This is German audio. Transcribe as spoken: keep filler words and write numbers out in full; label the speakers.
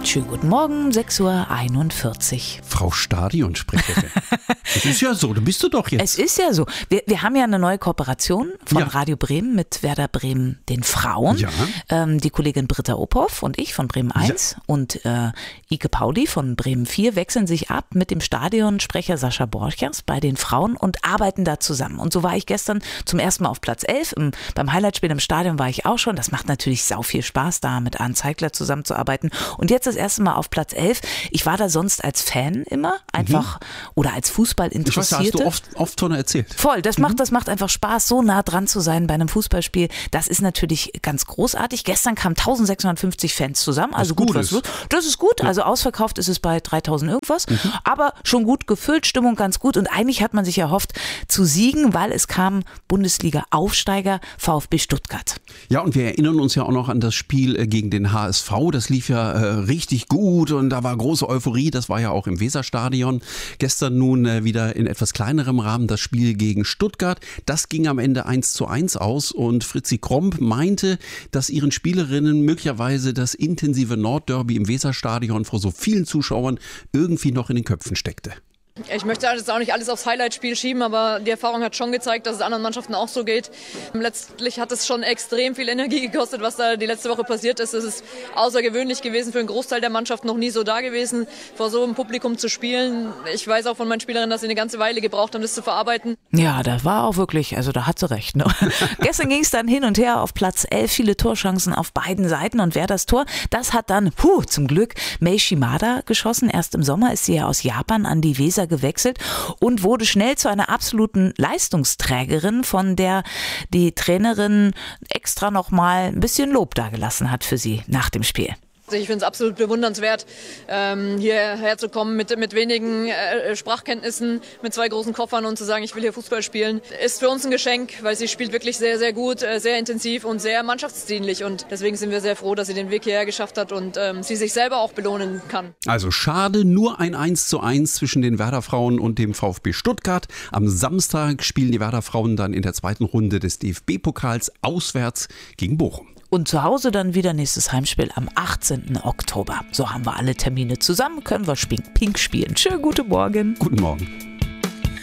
Speaker 1: Schönen guten Morgen, sechs Uhr einundvierzig.
Speaker 2: Frau Stadionsprecherin. Es ist ja so, du bist du doch jetzt.
Speaker 1: Es ist ja so. Wir, wir haben ja eine neue Kooperation von
Speaker 2: Ja.
Speaker 1: Radio Bremen mit Werder Bremen, den Frauen.
Speaker 2: Ja.
Speaker 1: Ähm, die Kollegin Britta Ophoff und ich von Bremen eins und äh, Ike Pauli von Bremen vier wechseln sich ab mit dem Stadionsprecher Sascha Borchers bei den Frauen und arbeiten da zusammen. Und so war ich gestern zum ersten Mal auf Platz elf. Im, beim Highlightspiel im Stadion war ich auch schon. Das macht natürlich sau viel Spaß, da mit Arndt Zeigler zusammenzuarbeiten. Und jetzt das erste Mal auf Platz elf. Ich war da sonst als Fan immer, einfach, mhm. oder als Fußballinteressierte.
Speaker 2: Ich weiß, da hast du oft, oft von erzählt.
Speaker 1: Voll, das macht, das macht einfach Spaß, so nah dran zu sein bei einem Fußballspiel. Das ist natürlich ganz großartig. Gestern kamen eintausendsechshundertfünfzig Fans zusammen, also gut, was wird. Das ist gut, also ausverkauft ist es bei dreitausend irgendwas, mhm. aber schon gut gefüllt, Stimmung ganz gut und eigentlich hat man sich erhofft zu siegen, weil es kam Bundesliga-Aufsteiger VfB Stuttgart.
Speaker 2: Ja, und wir erinnern uns ja auch noch an das Spiel gegen den H S V, das lief ja äh, richtig gut und da war große Euphorie, das war ja auch im Weserstadion. Gestern nun äh, wieder in etwas kleinerem Rahmen das Spiel gegen Stuttgart. Das ging am Ende eins zu eins aus und Fritzi Kromp meinte, dass ihren Spielerinnen möglicherweise das intensive Nordderby im Weserstadion vor so vielen Zuschauern irgendwie noch in den Köpfen steckte.
Speaker 3: Ich möchte jetzt auch nicht alles aufs Highlight-Spiel schieben, aber die Erfahrung hat schon gezeigt, dass es anderen Mannschaften auch so geht. Letztlich hat es schon extrem viel Energie gekostet, was da die letzte Woche passiert ist. Es ist außergewöhnlich gewesen für einen Großteil der Mannschaft, noch nie so da gewesen, vor so einem Publikum zu spielen. Ich weiß auch von meinen Spielerinnen, dass sie eine ganze Weile gebraucht haben, das zu verarbeiten.
Speaker 1: Ja, da war auch wirklich, also da hat sie recht. Ne? Gestern ging es dann hin und her auf Platz elf, viele Torchancen auf beiden Seiten und wer das Tor, das hat dann, puh, zum Glück Mei Shimada geschossen. Erst im Sommer ist sie ja aus Japan an die Weser gewechselt und wurde schnell zu einer absoluten Leistungsträgerin, von der die Trainerin extra nochmal ein bisschen Lob dagelassen hat für sie nach dem Spiel.
Speaker 3: Ich finde es absolut bewundernswert, ähm, hierher zu kommen mit, mit wenigen äh, Sprachkenntnissen, mit zwei großen Koffern und zu sagen, ich will hier Fußball spielen. Ist für uns ein Geschenk, weil sie spielt wirklich sehr, sehr gut, äh, sehr intensiv und sehr mannschaftsdienlich. Und deswegen sind wir sehr froh, dass sie den Weg hierher geschafft hat und ähm, sie sich selber auch belohnen kann.
Speaker 2: Also schade, nur ein eins zu eins zwischen den Werder-Frauen und dem VfB Stuttgart. Am Samstag spielen die Werder-Frauen dann in der zweiten Runde des D F B-Pokals auswärts gegen Bochum.
Speaker 1: Und zu Hause dann wieder nächstes Heimspiel am achtzehnten Oktober. So haben wir alle Termine zusammen, können wir Pink spielen. Schönen guten Morgen.
Speaker 2: Guten Morgen.